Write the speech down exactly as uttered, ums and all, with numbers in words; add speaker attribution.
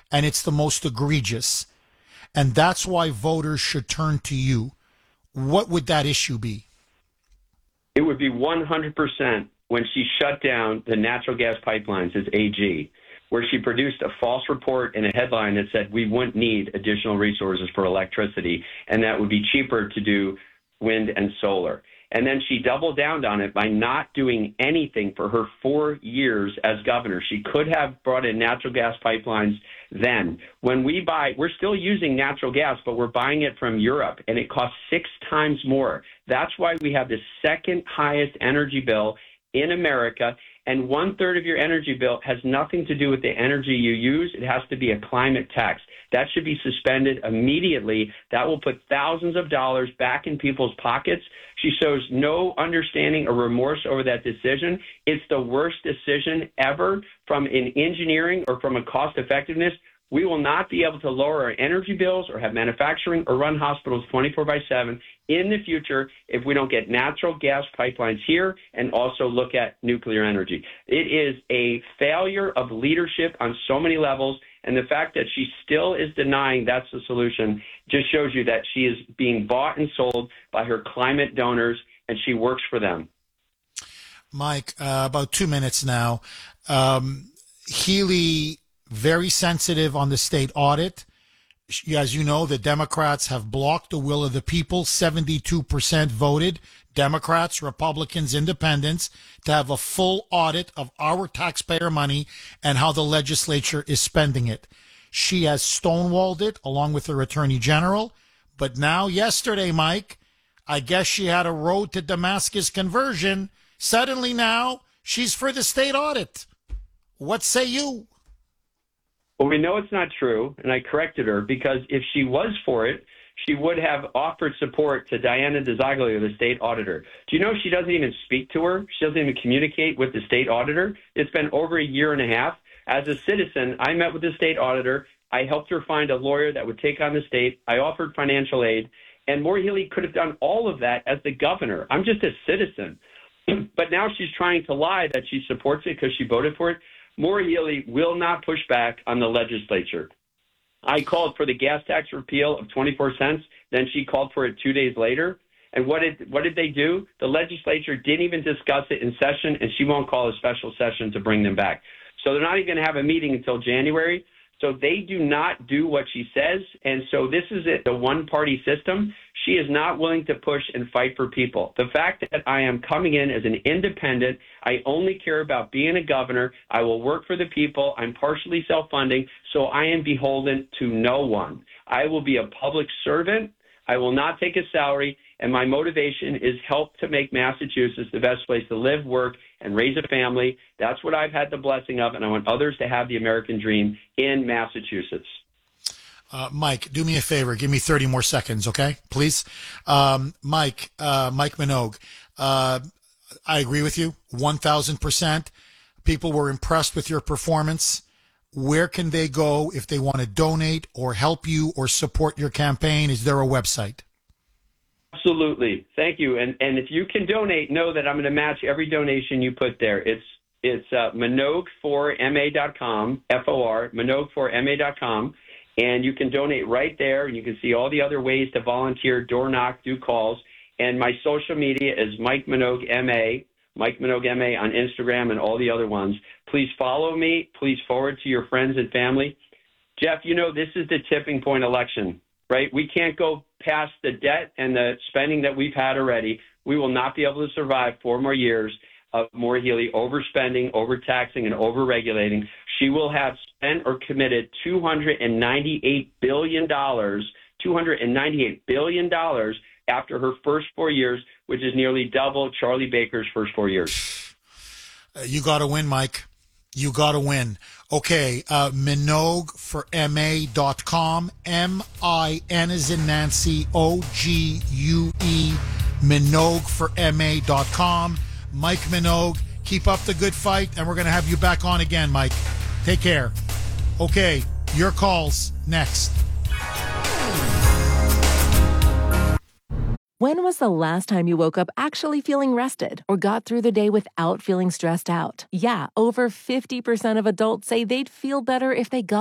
Speaker 1: and it's the most egregious. And that's why voters should turn to you. What would that issue be?
Speaker 2: It would be one hundred percent when she shut down the natural gas pipelines as A G, where she produced a false report in a headline that said we wouldn't need additional resources for electricity, and that would be cheaper to do wind and solar. And then she doubled down on it by not doing anything for her four years as governor. She could have brought in natural gas pipelines then. When we buy, we're still using natural gas, but we're buying it from Europe, and it costs six times more. That's why we have the second highest energy bill in America, and one third of your energy bill has nothing to do with the energy you use. It has to be a climate tax. That should be suspended immediately. That will put thousands of dollars back in people's pockets. She shows no understanding or remorse over that decision. It's the worst decision ever from an engineering or from a cost effectiveness. We will not be able to lower our energy bills or have manufacturing or run hospitals twenty-four by seven in the future if we don't get natural gas pipelines here and also look at nuclear energy. It is a failure of leadership on so many levels, and the fact that she still is denying that's the solution just shows you that she is being bought and sold by her climate donors, and she works for them.
Speaker 1: Mike, uh, about two minutes now. Um, Healy, very sensitive on the state audit. As you know, the Democrats have blocked the will of the people. seventy-two percent voted, Democrats, Republicans, Independents, to have a full audit of our taxpayer money and how the legislature is spending it. She has stonewalled it along with her attorney general. But now, yesterday, Mike, I guess she had a road to Damascus conversion. Suddenly now, she's for the state audit. What say you?
Speaker 2: Well, we know it's not true, and I corrected her, because if she was for it, she would have offered support to Diana DiZoglio, the state auditor. Do you know she doesn't even speak to her? She doesn't even communicate with the state auditor? It's been over a year and a half. As a citizen, I met with the state auditor. I helped her find a lawyer that would take on the state. I offered financial aid. And Maura Healey could have done all of that as the governor. I'm just a citizen. But now she's trying to lie that she supports it because she voted for it. Maura Healey will not push back on the legislature. I called for the gas tax repeal of twenty-four cents. Then she called for it two days later. And what did what did they do? The legislature didn't even discuss it in session, and she won't call a special session to bring them back. So they're not even going to have a meeting until January. So they do not do what she says. And so this is it, the one-party system. She is not willing to push and fight for people. The fact that I am coming in as an independent, I only care about being a governor, I will work for the people, I'm partially self-funding, so I am beholden to no one. I will be a public servant. I will not take a salary, and my motivation is help to make Massachusetts the best place to live, work, and raise a family. That's what I've had the blessing of, and I want others to have the American dream in Massachusetts.
Speaker 1: Uh, Mike, do me a favor. Give me thirty more seconds, okay? Please. Um, Mike, uh, Mike Minogue, uh, I agree with you one thousand percent. People were impressed with your performance. Where can they go if they want to donate or help you or support your campaign? Is there a website?
Speaker 2: Absolutely. Thank you. And and if you can donate, know that I'm going to match every donation you put there. It's it's uh, Minogue for M A dot com, F O R, Minogue for M A dot com. And you can donate right there. And you can see all the other ways to volunteer, door knock, do calls. And my social media is Mike Minogue M A, Mike Minogue M A on Instagram and all the other ones. Please follow me. Please forward to your friends and family. Jeff, you know, this is the tipping point election, right? We can't go past the debt and the spending that we've had already. We will not be able to survive four more years of Maura Healey overspending, overtaxing, and overregulating. She will have spent or committed two hundred ninety-eight billion dollars, two hundred ninety-eight billion dollars after her first four years, which is nearly double Charlie Baker's first four years.
Speaker 1: Uh, you got to win, Mike. You got to win. Okay, uh, Minogue for M A dot com, M I N as in Nancy, O G U E, Minogue for M A dot com. Mike Minogue, keep up the good fight, and we're going to have you back on again, Mike. Take care. Okay, your calls next.
Speaker 3: When was the last time you woke up actually feeling rested or got through the day without feeling stressed out? Yeah, over fifty percent of adults say they'd feel better if they got